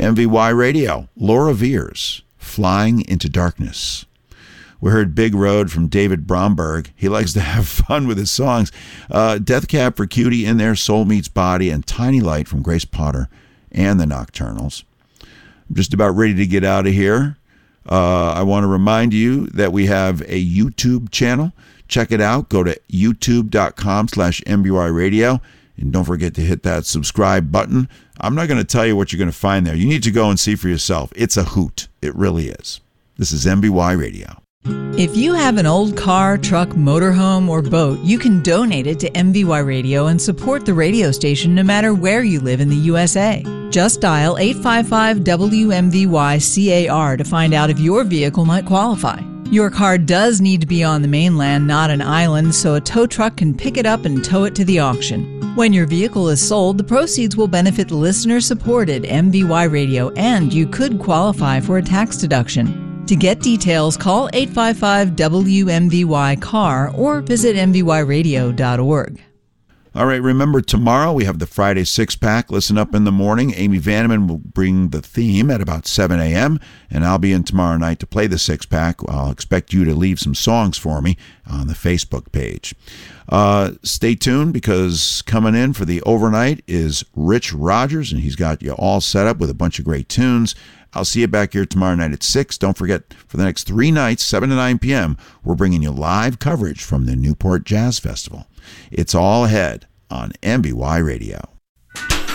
MVY Radio, Laura Veers, Flying into Darkness. We heard Big Road from David Bromberg. He likes to have fun with his songs. Death Cab for Cutie in there, Soul Meets Body, and Tiny Light from Grace Potter and the Nocturnals. I'm just about ready to get out of here. I want to remind you that we have a YouTube channel. Check it out. Go to youtube.com/MBY Radio. And don't forget to hit that subscribe button. I'm not going to tell you what you're going to find there. You need to go and see for yourself. It's a hoot. It really is. This is MBY Radio. If you have an old car, truck, motorhome, or boat, you can donate it to MVY Radio and support the radio station no matter where you live in the USA. Just dial 855-WMVY-CAR to find out if your vehicle might qualify. Your car does need to be on the mainland, not an island, so a tow truck can pick it up and tow it to the auction. When your vehicle is sold, the proceeds will benefit listener-supported MVY Radio, and you could qualify for a tax deduction. To get details, call 855-WMVY-CAR or visit MVYradio.org. All right, remember tomorrow we have the Friday Six-Pack. Listen up in the morning. Amy Vanneman will bring the theme at about 7 a.m., and I'll be in tomorrow night to play the Six-Pack. I'll expect you to leave some songs for me on the Facebook page. Stay tuned, because coming in for the overnight is Rich Rogers, and he's got you all set up with a bunch of great tunes. I'll see you back here tomorrow night at 6. Don't forget, for the next 3 nights, 7 to 9 p.m., we're bringing you live coverage from the Newport Jazz Festival. It's all ahead on MBY Radio.